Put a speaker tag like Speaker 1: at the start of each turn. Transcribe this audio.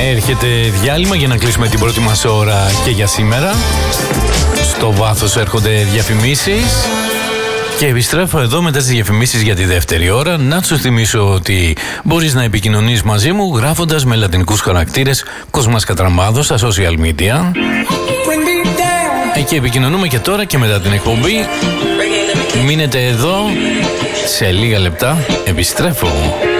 Speaker 1: Έρχεται διάλειμμα για να κλείσουμε την πρώτη μας ώρα και για σήμερα. Στο βάθος έρχονται διαφημίσεις. Και επιστρέφω εδώ μετά τις διαφημίσεις για τη δεύτερη ώρα. Να σου θυμίσω ότι μπορείς να επικοινωνείς μαζί μου γράφοντας με λατινικούς χαρακτήρες Κοσμάς Κατραμάδος στα social media. Εκεί επικοινωνούμε και τώρα και μετά την εκπομπή. Μείνετε εδώ, σε λίγα λεπτά επιστρέφω.